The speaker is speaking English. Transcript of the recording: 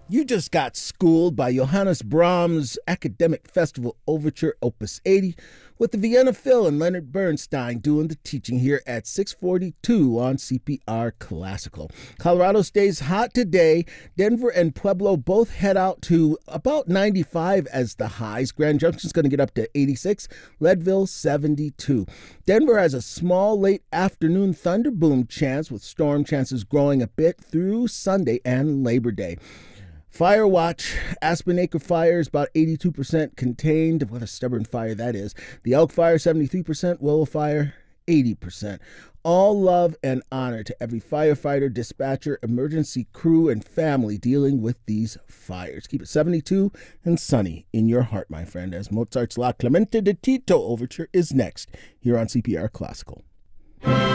You just got schooled by Johannes Brahms' Academic Festival Overture Opus 80 with the Vienna Phil and Leonard Bernstein doing the teaching here at 642 on CPR Classical. Colorado stays hot today. Denver and Pueblo both head out to about 95 as the highs. Grand Junction's going to get up to 86. Leadville 72. Denver has a small late afternoon thunder boom chance with storm chances growing a bit through Sunday and Labor Day. Fire watch. Aspen Acre Fire is about 82% contained. What a stubborn fire that is. The Elk Fire, 73%. Willow Fire, 80%. All love and honor to every firefighter, dispatcher, emergency crew, and family dealing with these fires. Keep it 72 and sunny in your heart, my friend, as Mozart's La Clemente de Tito Overture is next here on CPR Classical.